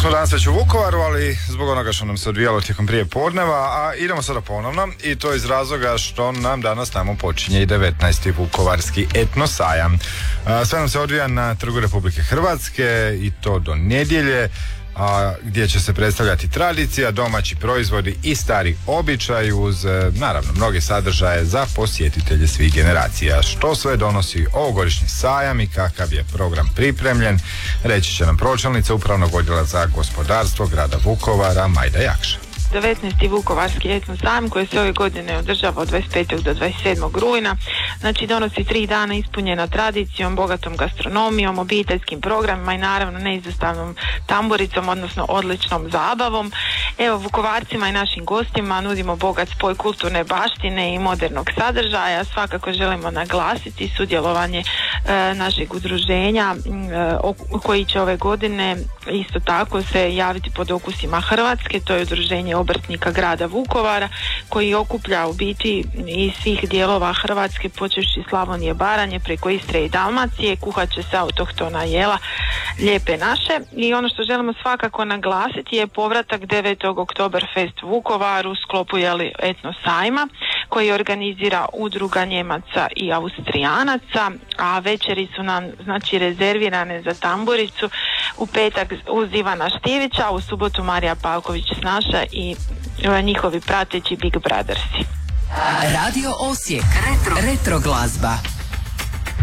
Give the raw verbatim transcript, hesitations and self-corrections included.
smo danas već u Vukovaru, ali zbog onoga što nam se odvijalo tijekom prije podneva, a idemo sada ponovno, i to iz razloga što nam danas tamo počinje i devetnaesti Vukovarski etnosajam. Sve nam se odvija na Trgu Republike Hrvatske i to do nedjelje, a, gdje će se predstavljati tradicija, domaći proizvodi i stari običaj uz, naravno, mnoge sadržaje za posjetitelje svih generacija. Što sve donosi ovogodišnji sajam i kakav je program pripremljen, reći će nam pročelnica Upravnog odjela za gospodarstvo grada Vukovara, Majda Jakša. devetnaesti Vukovarski etnosajam koji se ove godine održava od dvadeset petog do dvadeset sedmog rujna. Znači donosi tri dana ispunjena tradicijom, bogatom gastronomijom, obiteljskim programima i naravno neizostavnom tamburicom, odnosno odličnom zabavom. Evo, Vukovarcima i našim gostima nudimo bogat spoj kulturne baštine i modernog sadržaja. Svakako želimo naglasiti sudjelovanje e, našeg udruženja e, koji će ove godine isto tako se javiti pod okusima Hrvatske. To je udruženje obrtnika grada Vukovara koji okuplja u biti iz svih dijelova Hrvatske, počevši Slavonije, Baranje, preko Istre i Dalmacije. Kuhat će se autohtona jela lijepe naše. I ono što želimo svakako naglasiti je povratak devetog Oktoberfest Vukovaru u sklopu jeli etnosajma koji organizira udruga Njemaca i Austrijanaca, a večeri su nam znači rezervirane za tamburicu u petak uz Ivana Štivića, u subotu Marija Palković Snaša i njihovi prateći Big Brothersi. Radio Osijek, retro, retro glazba.